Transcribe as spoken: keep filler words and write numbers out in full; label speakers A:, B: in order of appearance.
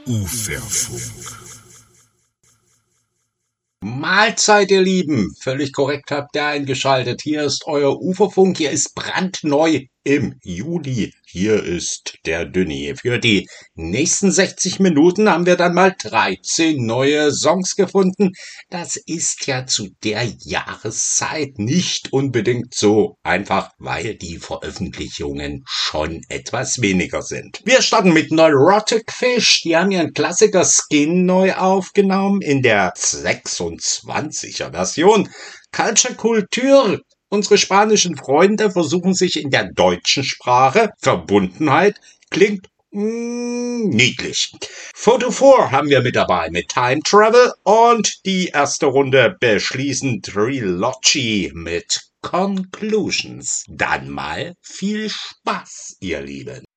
A: Uferfunk.
B: Mahlzeit, ihr Lieben. Völlig korrekt habt ihr eingeschaltet. Hier ist euer Uferfunk. Hier ist brandneu im Juli. Hier ist der Dünni. Für die nächsten sechzig Minuten haben wir dann mal dreizehn neue Songs gefunden. Das ist ja zu der Jahreszeit nicht unbedingt so einfach, weil die Veröffentlichungen schon etwas weniger sind. Wir starten mit Neurotic Fish. Die haben ihren Klassiker Skin neu aufgenommen in der sechsundzwanziger Version. Culture Kultur. Unsere spanischen Freunde versuchen sich in der deutschen Sprache. Verbundenheit klingt mm, niedlich. Photo vier haben wir mit dabei mit Time Travel und die erste Runde beschließen Trilogy mit Conclusions. Dann mal viel Spaß, ihr Lieben.